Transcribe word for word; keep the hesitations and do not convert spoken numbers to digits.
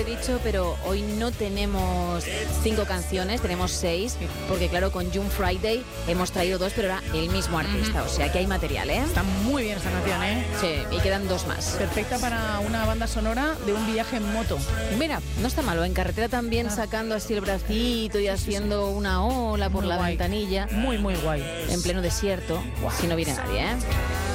dicho, pero hoy no tenemos cinco canciones, tenemos seis, porque claro, con June Friday hemos traído dos, pero era el mismo artista, uh-huh. o sea que hay material, ¿eh? Está muy bien esta canción, ¿eh? Sí, y quedan dos más. Perfecta para una banda sonora de un viaje en moto. Mira, no está malo, en carretera también claro. sacando así el bracito y haciendo sí, sí. una ola por muy la guay. ventanilla. Muy, muy guay. En pleno desierto, wow. si no viene nadie, ¿eh?